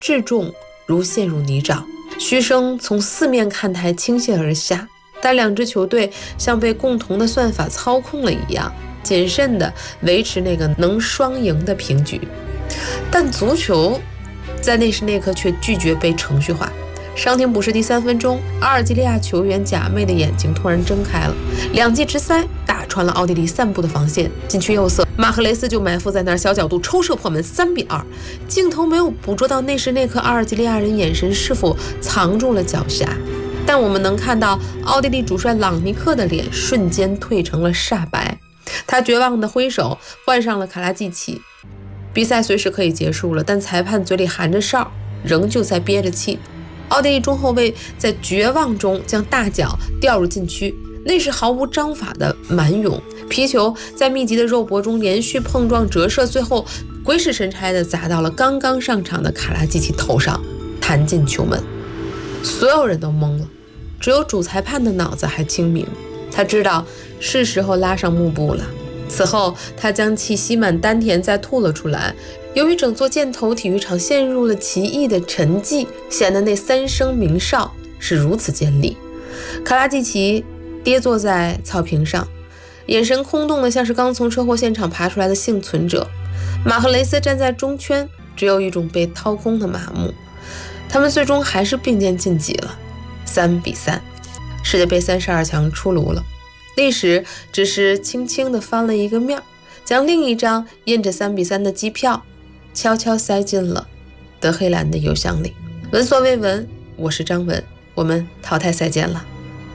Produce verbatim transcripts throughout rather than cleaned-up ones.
至重如陷入泥沼。嘘声从四面看台倾泻而下，但两支球队像被共同的算法操控了一样，谨慎地维持那个能双赢的平局。但足球在那时那刻却拒绝被程序化。伤停补时第三分钟，阿尔及利亚球员贾妹的眼睛突然睁开了，两记直塞打穿了奥地利散布的防线，禁区右侧马赫雷斯就埋伏在那儿，小角度抽射破门，三比二。镜头没有捕捉到那时那刻阿尔及利亚人眼神是否藏住了狡黠，但我们能看到奥地利主帅朗尼克的脸瞬间褪成了煞白，他绝望地挥手换上了卡拉季奇。比赛随时可以结束了，但裁判嘴里含着哨，仍旧在憋着气。奥地利中后卫在绝望中将大脚掉入禁区，那是毫无章法的蛮勇，皮球在密集的肉搏中连续碰撞折射，最后鬼使神差地砸到了刚刚上场的卡拉季奇头上，弹进球门。所有人都懵了，只有主裁判的脑子还清明，他知道是时候拉上幕布了。此后他将气吸满丹田再吐了出来。由于整座箭头体育场陷入了奇异的沉寂，显得那三声鸣哨是如此尖利。卡拉季奇跌坐在草坪上，眼神空洞的像是刚从车祸现场爬出来的幸存者。马赫雷斯站在中圈，只有一种被掏空的麻木。他们最终还是并肩晋级了，三比三，世界杯三十二强出炉了。历史只是轻轻地翻了一个面，将另一张印着三比三的机票悄悄塞进了德黑兰的邮箱里。闻所未闻，我是张文，我们淘汰赛见了。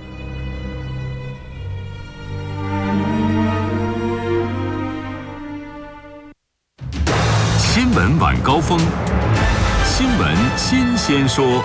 新闻晚高峰，新闻新鲜说。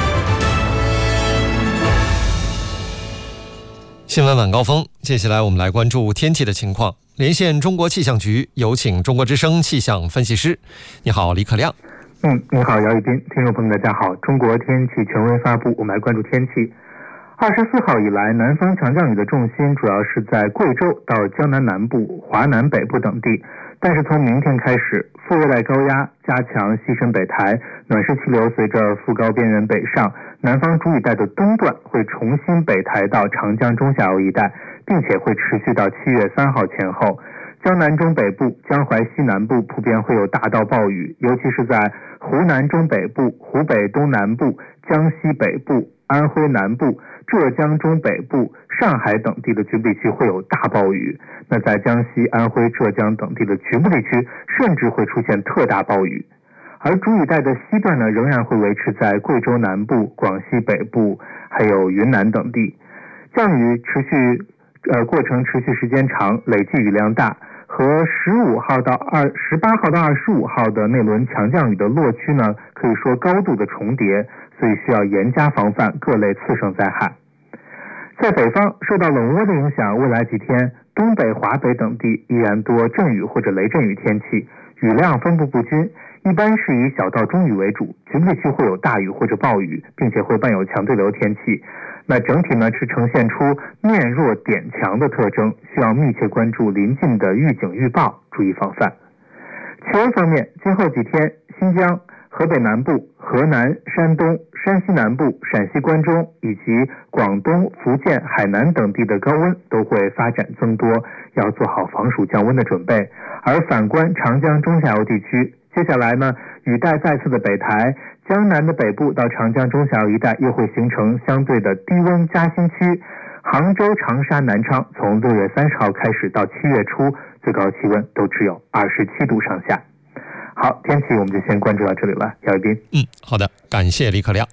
新闻晚高峰，接下来我们来关注天气的情况。连线中国气象局，有请中国之声气象分析师。你好，李可亮。 嗯，你好，姚宇斌。听众朋友们，大家好。中国天气权威发布，我们来关注天气。二十四号以来，南方强降雨的重心主要是在贵州到江南南部、华南北部等地，但是从明天开始，副热带高压加强西伸北抬，暖湿气流随着副高边缘北上，南方主雨带的东段会重新北抬到长江中下游一带，并且会持续到七月三号前后。江南中北部、江淮西南部普遍会有大到暴雨，尤其是在湖南中北部、湖北东南部、江西北部、安徽南部、浙江中北部、上海等地的局部地区会有大暴雨。那在江西、安徽、浙江等地的局部地区，甚至会出现特大暴雨。而主雨带的西段呢，仍然会维持在贵州南部、广西北部，还有云南等地。降雨持续，呃，过程持续时间长，累计雨量大。和十五号到二十八号到二十五号的那轮强降雨的落区呢，可以说高度的重叠，所以需要严加防范各类次生灾害。在北方受到冷涡的影响，未来几天东北、华北等地依然多阵雨或者雷阵雨天气，雨量分布不均，一般是以小到中雨为主，局部地区会有大雨或者暴雨，并且会伴有强对流天气。那整体呢是呈现出面弱点强的特征，需要密切关注临近的预警预报，注意防范。气温方面，今后几天新疆、河北南部、河南、山东、山西南部、陕西关中以及广东、福建、海南等地的高温都会发展增多，要做好防暑降温的准备。而反观长江中下游地区，接下来呢，雨带再次的北抬，江南的北部到长江中下游一带又会形成相对的低温夹心区。杭州、长沙、南昌从六月三十号开始到七月初，最高气温都只有二十七度上下。好，天气我们就先关注到这里了，姚一斌。 嗯，好的，感谢李可亮。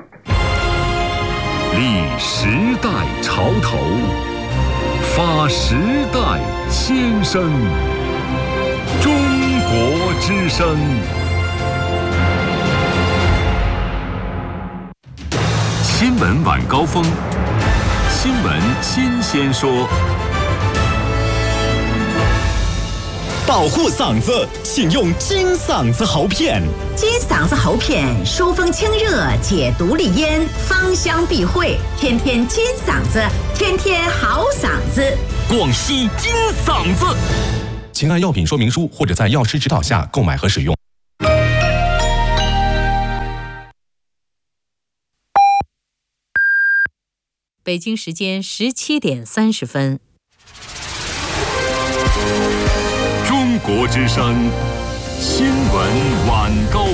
立时代潮头，发时代先声，中国之声。新闻晚高峰，新闻新鲜说。 保护嗓子，请用金嗓子喉片。 金嗓子喉片疏风清热，解毒利咽，芳香避秽，天天金嗓子，天天好嗓子。 广西金嗓子，请按药品说明书或者在药师指导下购买和使用。 北京时间十七点三十分。 中国之声新闻晚高